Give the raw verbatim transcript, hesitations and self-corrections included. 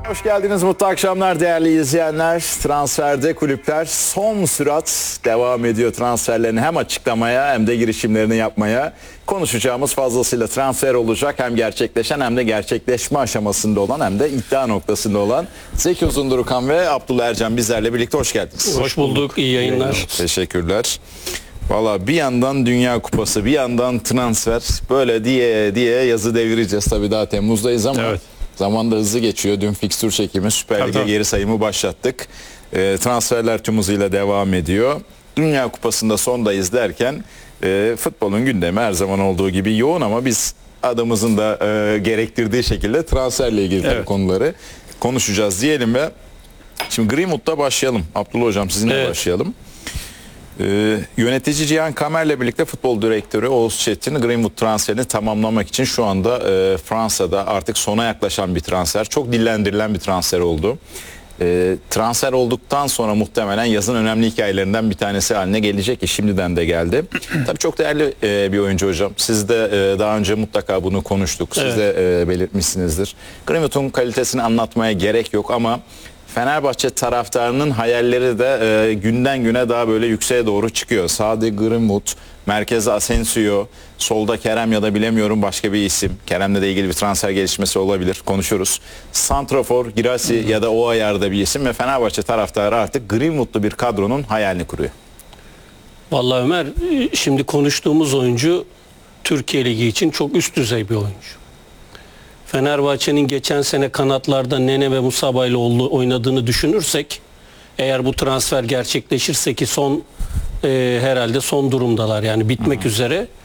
Hoş geldiniz, mutlu akşamlar değerli izleyenler. Transferde kulüpler son sürat devam ediyor transferlerini hem açıklamaya hem de girişimlerini yapmaya. Konuşacağımız fazlasıyla transfer olacak, hem gerçekleşen hem de gerçekleşme aşamasında olan hem de iddia noktasında olan Zeki Uzundurukan ve Abdullah Ercan bizlerle birlikte. Hoş geldiniz. Hoş bulduk, iyi yayınlar. Teşekkürler. Valla bir yandan Dünya Kupası, bir yandan transfer, böyle diye diye yazı devireceğiz. Tabii daha Temmuz'dayız ama evet. Zaman da hızlı geçiyor. Dün fikstür çekimi, Süper Lig'e geri sayımı başlattık. E, transferler tüm hızıyla devam ediyor. Dünya Kupası'nda sondayız derken e, futbolun gündemi her zaman olduğu gibi yoğun, ama biz adımızın da e, gerektirdiği şekilde transferle ilgili evet. konuları konuşacağız diyelim ve şimdi Greenwood'da başlayalım. Abdullah Hocam, sizinle evet. başlayalım. Ee, yönetici Cihan Kamer'le birlikte futbol direktörü Oğuz Çetin Greenwood transferini tamamlamak için şu anda e, Fransa'da artık sona yaklaşan bir transfer. Çok dillendirilen bir transfer oldu. E, transfer olduktan sonra muhtemelen yazın önemli hikayelerinden bir tanesi haline gelecek ki şimdiden de geldi. Tabii çok değerli e, bir oyuncu hocam. Siz de e, daha önce mutlaka bunu konuştuk. Siz evet. de e, belirtmişsinizdir. Greenwood'un kalitesini anlatmaya gerek yok ama Fenerbahçe taraftarının hayalleri de e, günden güne daha böyle yükseğe doğru çıkıyor. Sadi Greenwood, merkezde Asensio, solda Kerem ya da bilemiyorum başka bir isim. Kerem'le de ilgili bir transfer gelişmesi olabilir, konuşuruz. Santrafor, Girassi ya da o ayarda bir isim ve Fenerbahçe taraftarı artık Greenwood'lu bir kadronun hayalini kuruyor. Vallahi Ömer, şimdi konuştuğumuz oyuncu Türkiye Ligi için çok üst düzey bir oyuncu. Fenerbahçe'nin geçen sene kanatlarda Nene ve Musaba ile oynadığını düşünürsek, eğer bu transfer gerçekleşirse ki son e, herhalde son durumdalar, yani bitmek Hı-hı. üzere,